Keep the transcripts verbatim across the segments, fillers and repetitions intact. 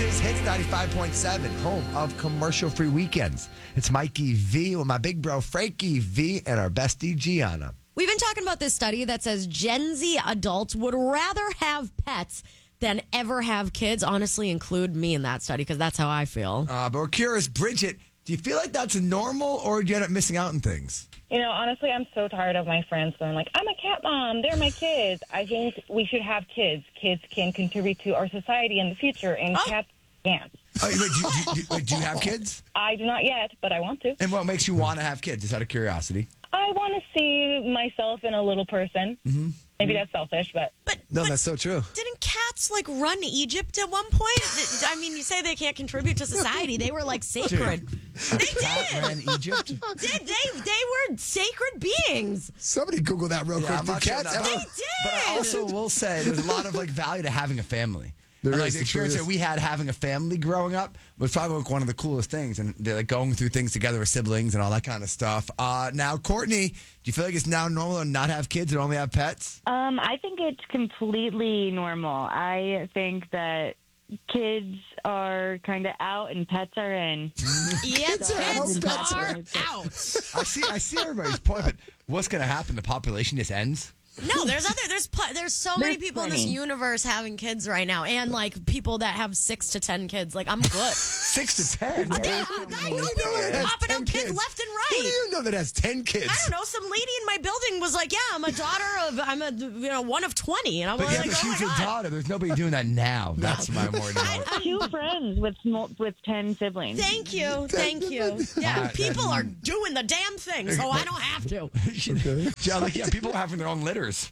is Hits ninety-five point seven, home of commercial-free weekends. It's Mikey V with my big bro Frankie V and our bestie Gianna. We've been talking about this study that says Gen Z adults would rather have pets than ever have kids. Honestly, include me in that study because that's how I feel. Uh, but we're curious, Bridget, do you feel like that's normal or do you end up missing out on things? You know, honestly, I'm so tired of my friends going like, I'm a cat mom, they're my kids. I think we should have kids. Kids can contribute to our society in the future, and oh. cats can't. Oh, wait, do, you, do, wait, do you have kids? I do not yet, but I want to. And what makes you want to have kids, just out of curiosity? I want to see myself in a little person. Mm-hmm. Maybe that's selfish, but... But No, but that's so true. Didn't cats, like, run Egypt at one point? I mean, you say they can't contribute to society. They were, like, sacred. Dude, they cat did. ran Egypt? Did they? They were sacred beings. Somebody Google that real Yeah, quick. I'm Do not sure cats that- ever- They did. But I also will say there's a lot of like value to having a family. There And, like is, the there experience is. that we had having a family growing up was probably like one of the coolest things, and they're like going through things together with siblings and all that kind of stuff. Uh, now, Courtney, do you feel like it's now normal to not have kids and only have pets? Um, I think it's completely normal. I think that kids are kind of out and pets are in. Yeah, Kids are out, kids pets are are out. I see, I see everybody's point, but what's going to happen? The population just ends. No, there's other there's pl- there's so many There's people in this plenty. universe having kids right now, and like people that have six to ten kids. Like I'm good. Six to ten. Yeah, I know know people that are has popping ten out kids kids? left and Who do right. you know that has ten kids? I don't know. Some lady in my building was like, "Yeah, I'm a daughter of I'm a you know one of twenty," and I'm But like, yeah, but "Oh my she's a god." daughter. There's nobody doing that now. That's my more about. Two friends with mul- with ten siblings. Thank you, thank you. Yeah, All right, people are doing the damn thing, so I don't have to. Yeah, like, yeah, people are having their own litters.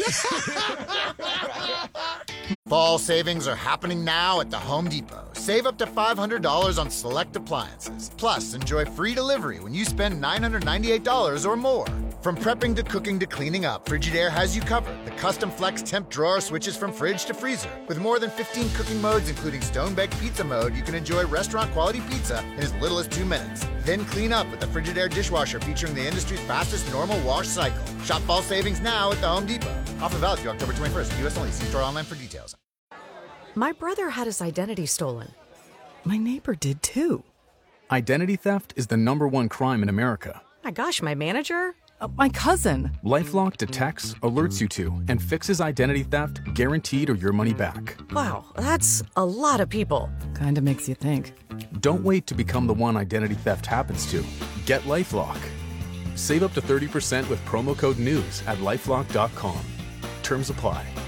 Fall savings are happening now at the Home Depot. Save up to five hundred dollars on select appliances. Plus, enjoy free delivery when you spend nine hundred ninety-eight dollars or more. From prepping to cooking to cleaning up, Frigidaire has you covered. The custom flex temp drawer switches from fridge to freezer. With more than fifteen cooking modes, including stone-baked pizza mode, you can enjoy restaurant-quality pizza in as little as two minutes. Then clean up with the Frigidaire dishwasher featuring the industry's fastest normal wash cycle. Shop fall savings now at the Home Depot. Offer valid through October twenty-first. U S only. See store online for details. My brother had his identity stolen. My neighbor did too. Identity theft is the number one crime in America. My gosh, my manager? Uh, my cousin. LifeLock detects, alerts you to, and fixes identity theft guaranteed or your money back. Wow, that's a lot of people. Kinda makes you think. Don't wait to become the one identity theft happens to. Get LifeLock. Save up to thirty percent with promo code NEWS at lifelock dot com. Terms apply.